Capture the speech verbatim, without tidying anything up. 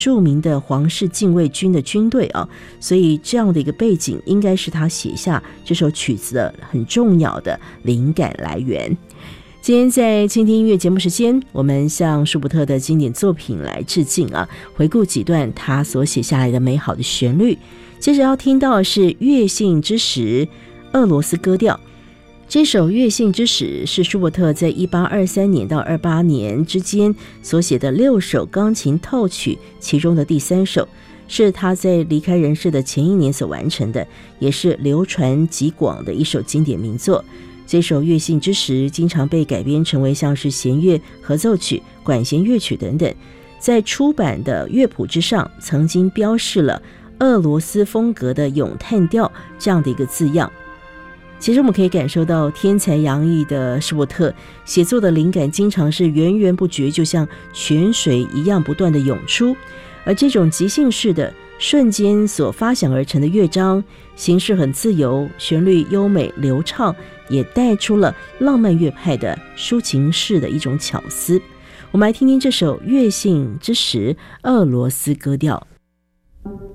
著名的皇室禁卫军的军队啊，所以这样的一个背景应该是他写下这首曲子的很重要的灵感来源。今天在倾听音乐节目时间，我们向舒伯特的经典作品来致敬啊，回顾几段他所写下来的美好的旋律。接着要听到的是《乐信之时》俄罗斯歌调。这首《乐信之时》是舒伯特在一八二三年到二八年之间所写的六首钢琴透曲其中的第三首，是他在离开人世的前一年所完成的，也是流传极广的一首经典名作。这首《乐信之时》经常被改编成为像是弦乐合奏曲、管弦乐曲等等，在出版的乐谱之上曾经标示了俄罗斯风格的咏叹调这样的一个字样。其实我们可以感受到天才洋溢的舒伯特写作的灵感经常是源源不绝，就像泉水一样不断的涌出，而这种即兴式的瞬间所发想而成的乐章形式很自由，旋律优美流畅，也带出了浪漫乐派的抒情式的一种巧思。我们来听听这首《乐信之时》俄罗斯歌调。